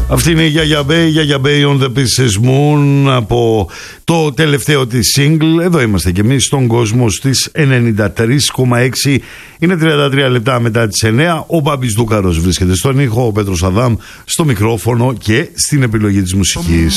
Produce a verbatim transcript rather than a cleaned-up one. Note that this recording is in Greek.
Αυτή είναι η Γιαγιά Μπέι, η Γιαγιά Μπέι on the Pieces Moon από το τελευταίο της single. Εδώ είμαστε και εμείς στον κόσμο στις ενενήντα τρία κόμμα έξι. Είναι τριάντα τρία λεπτά μετά τις εννέα. Ο Μπάμπης Δούκαρος βρίσκεται στον ήχο, ο Πέτρος Αδάμ στο μικρόφωνο και στην επιλογή της μουσικής.